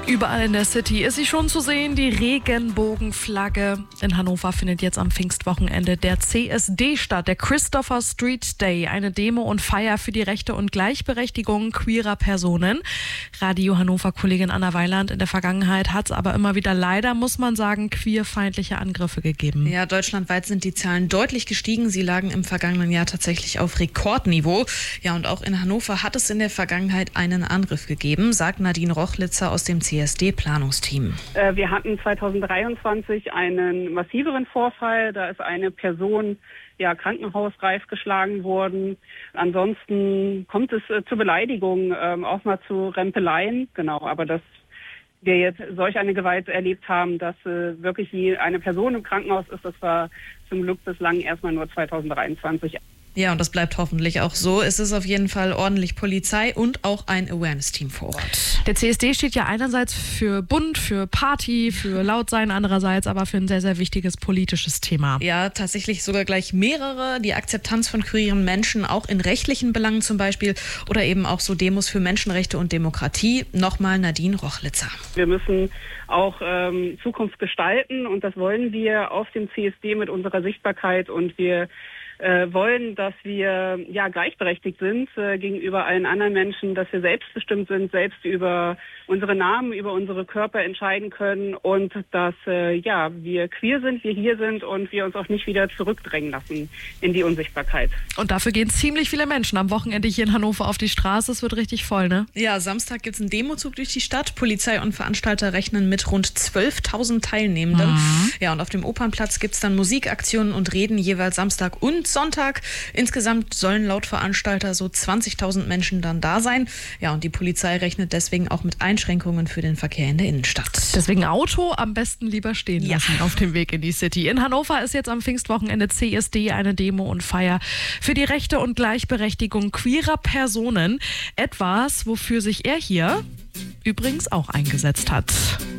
Überall in der City ist sie schon zu sehen, die Regenbogenflagge. In Hannover findet jetzt am Pfingstwochenende der CSD statt, der Christopher Street Day, eine Demo und Feier für die Rechte und Gleichberechtigung queerer Personen. Radio Hannover-Kollegin Anna Weiland, in der Vergangenheit hat es aber immer wieder leider, muss man sagen, queerfeindliche Angriffe gegeben. Ja, deutschlandweit sind die Zahlen deutlich gestiegen. Sie lagen im vergangenen Jahr tatsächlich auf Rekordniveau. Ja, und auch in Hannover hat es in der Vergangenheit einen Angriff gegeben, sagt Nadine Rochlitzer aus dem CSD-Planungsteam. Wir hatten 2023 einen massiveren Vorfall. Da ist eine Person krankenhausreif geschlagen worden. Ansonsten kommt es zu Beleidigungen, auch mal zu Rempeleien. Genau, aber dass wir jetzt solch eine Gewalt erlebt haben, dass wirklich eine Person im Krankenhaus ist, das war zum Glück bislang erstmal nur 2023. Ja, und das bleibt hoffentlich auch so. Es ist auf jeden Fall ordentlich Polizei und auch ein Awareness-Team vor Ort. Der CSD steht ja einerseits für bunt, für Party, für laut sein, andererseits aber für ein sehr, sehr wichtiges politisches Thema. Ja, tatsächlich sogar gleich mehrere. Die Akzeptanz von queeren Menschen, auch in rechtlichen Belangen zum Beispiel, oder eben auch so Demos für Menschenrechte und Demokratie. Nochmal Nadine Rochlitzer. Wir müssen auch Zukunft gestalten und das wollen wir auf dem CSD mit unserer Sichtbarkeit, und wir wollen, dass wir gleichberechtigt sind gegenüber allen anderen Menschen, dass wir selbstbestimmt sind, selbst über unsere Namen, über unsere Körper entscheiden können und dass wir queer sind, wir hier sind und wir uns auch nicht wieder zurückdrängen lassen in die Unsichtbarkeit. Und dafür gehen ziemlich viele Menschen am Wochenende hier in Hannover auf die Straße. Es wird richtig voll, ne? Ja, Samstag gibt es einen Demozug durch die Stadt. Polizei und Veranstalter rechnen mit rund 12.000 Teilnehmenden. Ja, und auf dem Opernplatz gibt es dann Musikaktionen und Reden jeweils Samstag und Sonntag. Insgesamt sollen laut Veranstalter so 20.000 Menschen dann da sein. Ja, und die Polizei rechnet deswegen auch mit Einschränkungen für den Verkehr in der Innenstadt. Deswegen Auto am besten lieber stehen lassen auf dem Weg in die City. In Hannover ist jetzt am Pfingstwochenende CSD, eine Demo und Feier für die Rechte und Gleichberechtigung queerer Personen. Etwas, wofür sich er hier übrigens auch eingesetzt hat.